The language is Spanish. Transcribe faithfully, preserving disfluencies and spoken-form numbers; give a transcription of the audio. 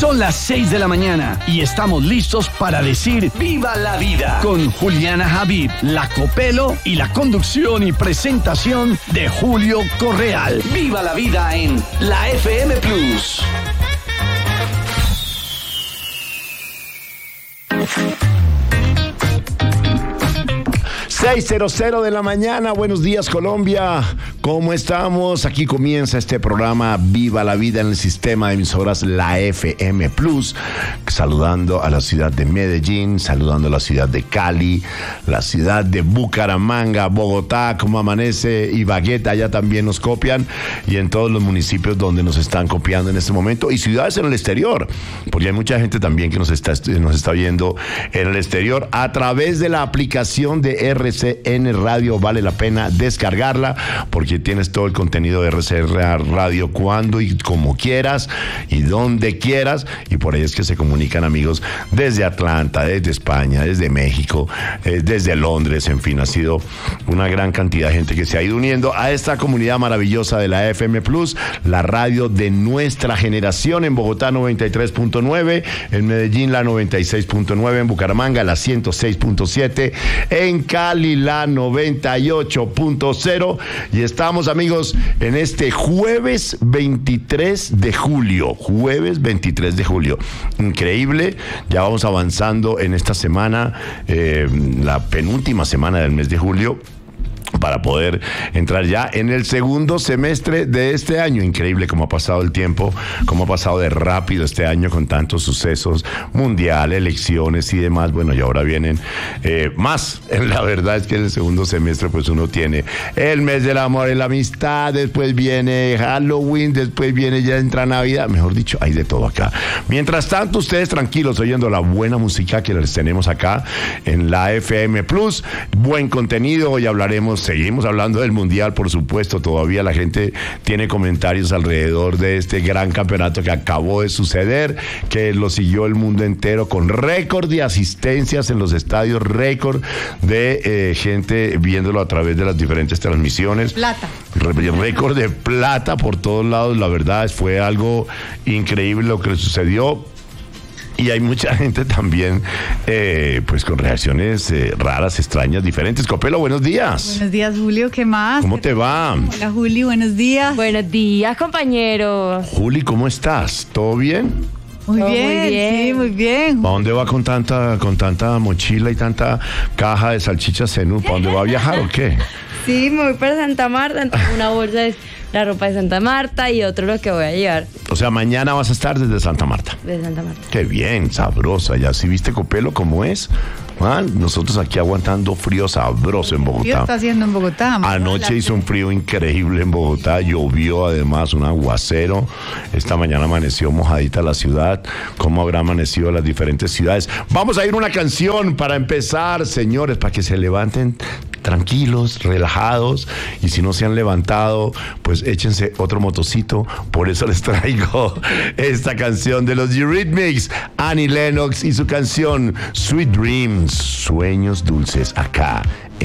Son las seis de la mañana y estamos listos para decir ¡Viva la vida! Con Juliana Habib, la Copelo y la conducción y presentación de Julio Correal. ¡Viva la vida en la F M Plus! seis cero de la mañana, buenos días Colombia, ¿cómo estamos? Aquí comienza este programa Viva la Vida en el sistema de emisoras La F M Plus, saludando a la ciudad de Medellín, saludando a la ciudad de Cali, la ciudad de Bucaramanga, Bogotá, ¿cómo amanece? Ibagué, allá también nos copian, y en todos los municipios donde nos están copiando en este momento, y ciudades en el exterior, porque hay mucha gente también que nos está, nos está viendo en el exterior a través de la aplicación de R C N Radio. Vale la pena descargarla porque tienes todo el contenido de R C N Radio cuando y como quieras y donde quieras, y por ahí es que se comunican amigos desde Atlanta, desde España, desde México, eh, desde Londres, en fin, ha sido una gran cantidad de gente que se ha ido uniendo a esta comunidad maravillosa de la F M Plus, la radio de nuestra generación. En Bogotá noventa y tres punto nueve, en Medellín la noventa y seis punto nueve, en Bucaramanga la ciento seis punto siete, en Cali la noventa y ocho punto cero, y estamos amigos en este jueves veintitrés de julio, jueves veintitrés de julio, increíble, ya vamos avanzando en esta semana, eh, la penúltima semana del mes de julio, para poder entrar ya en el segundo semestre de este año. Increíble cómo ha pasado el tiempo, cómo ha pasado de rápido este año con tantos sucesos, mundial, elecciones y demás. Bueno, y ahora vienen eh, más. La verdad es que en el segundo semestre pues uno tiene el mes del amor y la amistad, después viene Halloween, después viene ya entra Navidad, mejor dicho, hay de todo acá. Mientras tanto, ustedes tranquilos oyendo la buena música que les tenemos acá en la F M Plus, buen contenido. Hoy hablaremos, seguimos hablando del Mundial, por supuesto, todavía la gente tiene comentarios alrededor de este gran campeonato que acabó de suceder, que lo siguió el mundo entero con récord de asistencias en los estadios, récord de eh, gente viéndolo a través de las diferentes transmisiones. Plata. Récord de plata por todos lados, la verdad fue algo increíble lo que le sucedió. Y hay mucha gente también, eh, pues con reacciones eh, raras, extrañas, diferentes. Copelo, buenos días. Buenos días, Julio, ¿qué más? ¿Cómo te va? Hola, Juli, buenos días. Buenos días, compañeros. Juli, ¿cómo estás? ¿Todo bien? Muy Todo bien, muy bien. sí, muy bien. ¿Para dónde va con tanta, con tanta mochila y tanta caja de salchichas Zenú? ¿Para dónde va a viajar o qué? Sí, me voy para Santa Marta, entonces una bolsa de la ropa de Santa Marta y otro lo que voy a llevar O sea, mañana vas a estar desde Santa Marta. de Santa Marta. Qué bien, sabrosa. Ya sí viste, Copelo, cómo es. Ah, nosotros aquí aguantando frío sabroso en ¿Qué Bogotá. está haciendo en Bogotá? Anoche hizo un frío increíble en Bogotá, llovió además un aguacero. Esta mañana amaneció mojadita la ciudad. ¿Cómo habrá amanecido las diferentes ciudades? Vamos a ir una canción para empezar, señores, para que se levanten tranquilos, relajados, y si no se han levantado, pues échense otro motocito. Por eso les traigo esta canción de los Eurythmics, Annie Lennox y su canción Sweet Dreams, Sueños Dulces, acá